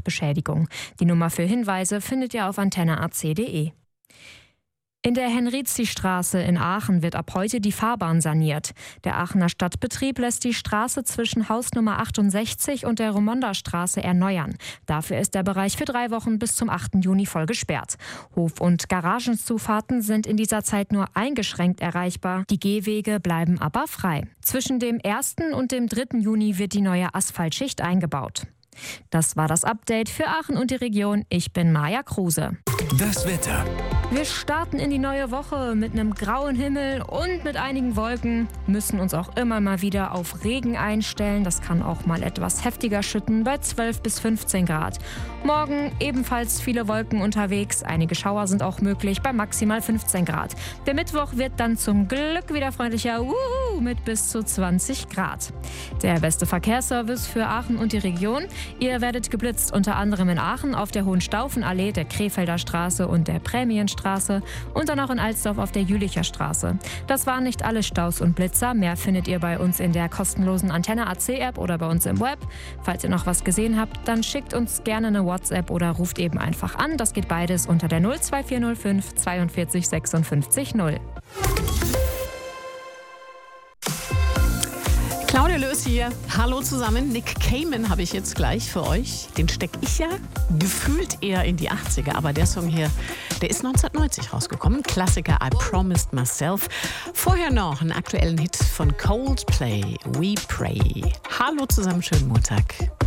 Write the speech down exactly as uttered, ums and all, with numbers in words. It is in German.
Beschädigung. Die Nummer für Hinweise findet ihr auf antenne a c punkt d e. In der Henrizi-Straße in Aachen wird ab heute die Fahrbahn saniert. Der Aachener Stadtbetrieb lässt die Straße zwischen Hausnummer achtundsechzig und der Romonda-Straße erneuern. Dafür ist der Bereich für drei Wochen bis zum achten Juni voll gesperrt. Hof- und Garagenzufahrten sind in dieser Zeit nur eingeschränkt erreichbar. Die Gehwege bleiben aber frei. Zwischen dem ersten und dem dritten Juni wird die neue Asphaltschicht eingebaut. Das war das Update für Aachen und die Region. Ich bin Maja Kruse. Das Wetter. Wir starten in die neue Woche mit einem grauen Himmel und mit einigen Wolken, müssen uns auch immer mal wieder auf Regen einstellen. Das kann auch mal etwas heftiger schütten bei zwölf bis fünfzehn Grad. Morgen ebenfalls viele Wolken unterwegs. Einige Schauer sind auch möglich bei maximal fünfzehn Grad. Der Mittwoch wird dann zum Glück wieder freundlicher Uhu, mit bis zu zwanzig Grad. Der beste Verkehrsservice für Aachen und die Region. Ihr werdet geblitzt, unter anderem in Aachen auf der Hohenstaufenallee, der Krefelder Straße und der Prämienstraße und dann auch in Alsdorf auf der Jülicher Straße. Das waren nicht alle Staus und Blitzer. Mehr findet ihr bei uns in der kostenlosen Antenne A C App oder bei uns im Web. Falls ihr noch was gesehen habt, dann schickt uns gerne eine WhatsApp oder ruft eben einfach an. Das geht beides unter der null zwei vier null fünf zweiundvierzig sechsundfünfzig null. Claudia Löß hier. Hallo zusammen. Nick Cayman habe ich jetzt gleich für euch. Den stecke ich ja gefühlt eher in die achtziger. Aber der Song hier, der ist neunzehnhundertneunzig rausgekommen. Klassiker I Promised Myself. Vorher noch einen aktuellen Hit von Coldplay, We Pray. Hallo zusammen, schönen Montag.